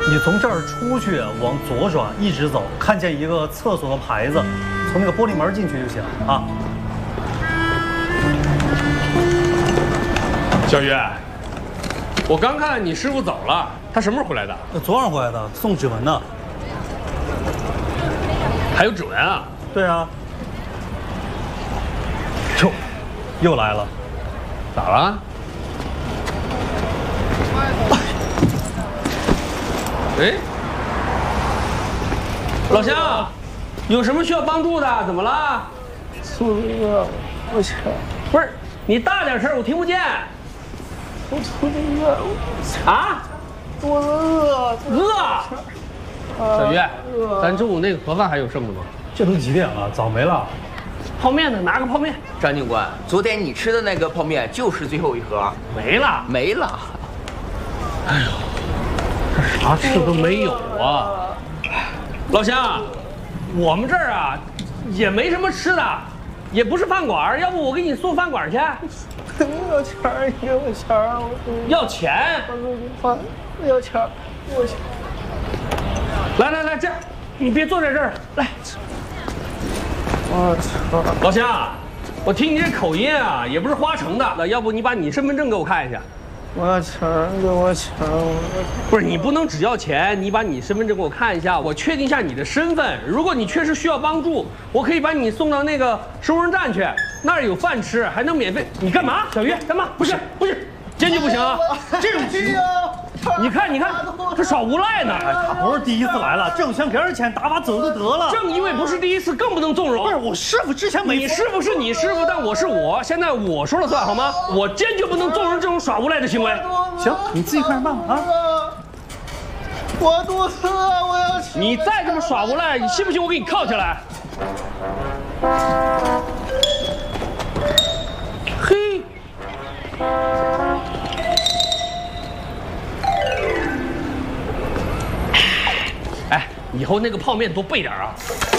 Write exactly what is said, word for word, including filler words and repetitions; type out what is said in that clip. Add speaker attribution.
Speaker 1: 你从这儿出去，往左转，一直走，看见一个厕所的牌子，从那个玻璃门进去就行啊。
Speaker 2: 小鱼，我刚看你师傅走了，他什么时候回来的？
Speaker 1: 那昨晚回来的，送指纹呢。
Speaker 2: 还有指纹啊？
Speaker 1: 对啊。哟，又来了，
Speaker 2: 咋了？哎，老乡，有什么需要帮助的？怎么了？
Speaker 3: 肚子饿，我想。
Speaker 2: 不是，你大点声，我听不见。
Speaker 3: 我肚子饿。
Speaker 2: 啊？
Speaker 3: 肚子饿。
Speaker 2: 饿。小鱼，咱中午那个盒饭还有剩的吗？
Speaker 1: 这都几点了？早没了。
Speaker 2: 泡面呢？拿个泡面。
Speaker 4: 张警官，昨天你吃的那个泡面就是最后一盒，
Speaker 2: 没了，
Speaker 4: 没了。
Speaker 2: 哎呦，这啥吃都没有啊！老乡，我们这儿啊也没什么吃的，也不是饭馆，要不我给你送饭馆去？
Speaker 3: 我要钱儿，你给我钱儿，我
Speaker 2: 要钱？
Speaker 3: 我我要钱儿，我钱。
Speaker 2: 来来来，这样，你别坐在这儿，来。
Speaker 3: 我操！
Speaker 2: 老乡，我听你这口音啊，也不是花城的，要不你把你身份证给我看一下。
Speaker 3: 我要钱儿，给我钱儿！我
Speaker 2: 不是，你不能只要钱，你把你身份证给我看一下，我确定一下你的身份。如果你确实需要帮助，我可以把你送到那个收容站去，那儿有饭吃，还能免费。你干嘛，小鱼？干嘛？不是，不是，坚决不行啊！这种情况。你看，你看，他耍无赖呢！
Speaker 1: 哎，他不是第一次来了，挣钱给点钱，打发走就得了。
Speaker 2: 正因为不是第一次，更不能纵容。
Speaker 1: 不是，我师傅之前没。
Speaker 2: 你师傅是你师傅，但我是我，现在我说了算，好吗？我坚决不能纵容这种耍无赖的行为。
Speaker 1: 行，你自己看着办吧啊！
Speaker 3: 我肚子饿，我要吃。
Speaker 2: 你再这么耍无赖，你信不信我给你铐起来？嘿。哎，以后那个泡面多备点啊！